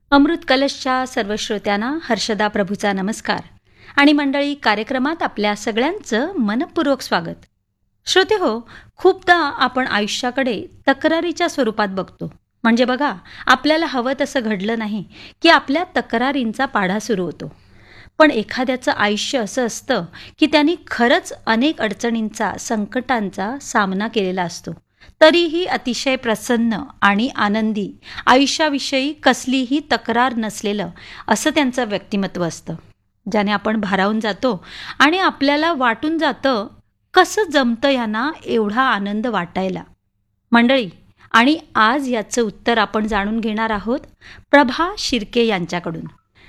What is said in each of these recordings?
अमृत कलशच्या सर्व श्रोत्यांना हर्षदा प्रभूचा नमस्कार आणि मंडळी कार्यक्रमात आपल्या सगळ्यांचं मनपूर्वक स्वागत. श्रोते हो, खूपदा आपण आयुष्याकडे तक्रारीच्या स्वरूपात बघतो. म्हणजे बघा, आपल्याला हवं तसं घडलं नाही की आपल्या तक्रारींचा पाढा सुरू होतो. पण एखाद्याचं आयुष्य असं असतं की त्यांनी खरंच अनेक अडचणींचा, संकटांचा सामना केलेला असतो, तरीही अतिशय प्रसन्न आणि आनंदी, आयुष्याविषयी कसलीही तक्रार नसलेलं असं त्यांचं व्यक्तिमत्व असतं, ज्याने आपण भारावून जातो आणि आपल्याला वाटून जातं कसं जमतं यांना एवढा आनंद वाटायला. मंडळी, आणि आज याचं उत्तर आपण जाणून घेणार आहोत प्रभा शिर्के यांच्याकडून.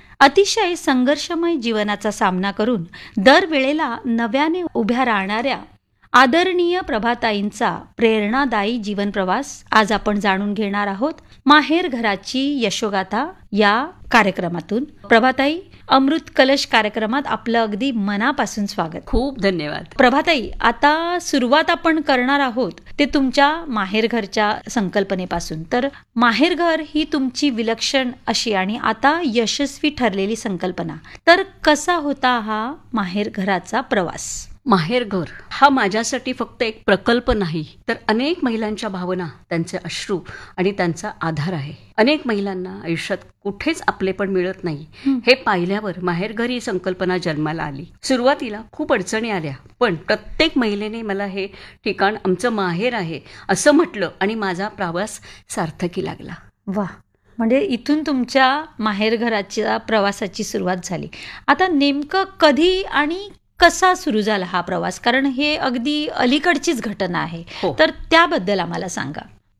अतिशय संघर्षमय जीवनाचा सामना करून दरवेळेला नव्याने उभ्या राहणाऱ्या आदरणीय प्रभाताईंचा प्रेरणादायी जीवनप्रवास आज आपण जाणून घेणार आहोत माहेर घराची यशोगाथा या कार्यक्रमातून. प्रभाताई, अमृत कलश कार्यक्रमात आपलं अगदी मनापासून स्वागत. खूप धन्यवाद. प्रभाताई, आता सुरुवात आपण करणार आहोत ते तुमच्या माहेरघरच्या संकल्पनेपासून. तर माहेरघर ही तुमची विलक्षण अशी आणि आता यशस्वी ठरलेली संकल्पना. तर कसा होता हा माहेरघराचा प्रवास? माहेरघर हा माझ्यासाठी फक्त एक प्रकल्प नाही, तर अनेक महिलांच्या भावना, त्यांचे अश्रू आणि त्यांचा आधार आहे. अनेक महिलांना आयुष्यात कुठेच आपलेपण मिळत नाही हे पाहिल्यावर माहेरघर ही संकल्पना जन्माला आली. सुरुवातीला खूप अडचणी आल्या, पण प्रत्येक महिलेने मला हे ठिकाण आमचं माहेर आहे असं म्हटलं आणि माझा प्रवास सार्थकी लागला. वा, म्हणजे इथून तुमच्या माहेरघराच्या प्रवासाची सुरुवात झाली. आता नेमकं कधी आणि कसा सुरू झाला हा प्रवास? कारण हे अगदी अलीकडचीच घटना आहे. हो. तर त्याबद्दल आम्हाला सांगा.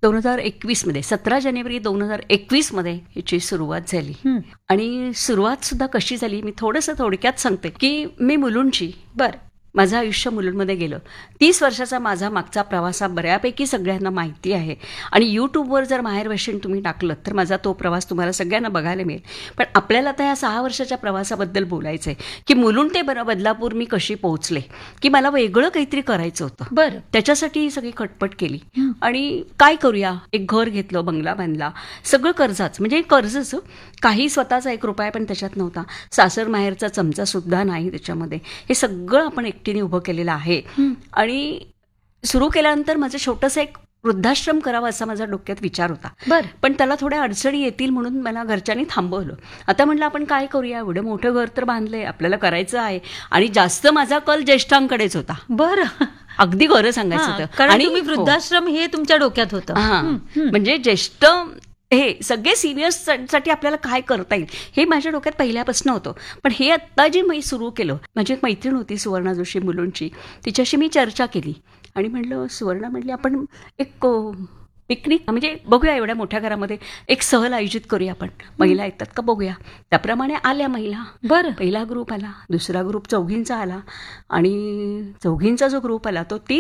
2021 मध्ये 17 जानेवारी 2021 मध्ये याची सुरुवात झाली. आणि सुरुवात सुद्धा कशी झाली मी थोडक्यात सांगते की मी मुलुंडची. माझं आयुष्य मुलुंडमध्ये गेलं. 30 वर्षाचा माझा मागचा प्रवास हा बऱ्यापैकी सगळ्यांना माहिती आहे आणि यूट्यूबवर जर माहेरवाशीण तुम्ही टाकलं तर माझा तो प्रवास तुम्हाला सगळ्यांना बघायला मिळेल. पण आपल्याला आता या 6 वर्षाच्या प्रवासाबद्दल बोलायचं आहे की मुलुंड ते बदलापूर मी कशी पोहोचले, की मला वेगळं काहीतरी करायचं होतं. त्याच्यासाठी ही सगळी खटपट केली आणि काय करूया, एक घर घेतलं, बंगला बांधला, सगळं कर्जाच, म्हणजे कर्जच, काही स्वतःचा 1 रुपया पण त्याच्यात नव्हता, सासर माहेरचा चमचा सुद्धा नाही त्याच्यामध्ये. हे सगळं आपण एकटीने उभं केलेलं आहे. आणि सुरू केल्यानंतर माझं छोटंसं एक वृद्धाश्रम करावा असा माझा डोक्यात विचार होता. पण त्याला थोड्या अडचणी येतील म्हणून मला घरच्यांनी थांबवलं. आता म्हटलं आपण काय करूया, एवढं मोठं घर तर बांधलंय, आपल्याला करायचं आहे. आणि जास्त माझा कल ज्येष्ठांकडेच होता. अगदी खरं सांगायचं होतं. आणि वृद्धाश्रम हे तुमच्या डोक्यात होतं. म्हणजे ज्येष्ठ हे सगळे सिनियर्ससाठी आपल्याला काय करता येईल हे माझ्या डोक्यात पहिल्यापासून होतं. पण हे आत्ता जे मी सुरू केलं, माझी एक मैत्रीण होती सुवर्णा जोशी मुलुंडची, तिच्याशी मी चर्चा केली आणि म्हटलं, सुवर्णा म्हटली आपण एक पिकनिक, म्हणजे बघूया एवढ्या मोठ्या घरामध्ये एक सहल आयोजित करूया आपण, महिला येतात का बघूया. त्याप्रमाणे आल्या महिला. पहिला ग्रुप आला, दुसरा ग्रुप चौघींचा आला आणि चौघींचा जो ग्रुप आला तो